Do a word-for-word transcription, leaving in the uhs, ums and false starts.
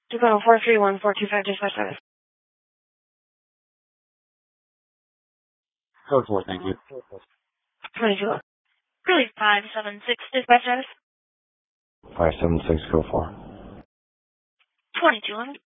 Tacoma four three one four two five dispatch service. Code four, thank you. twenty-two. Really five seven six dispatch service. five seven six, code four. twenty-two hundred.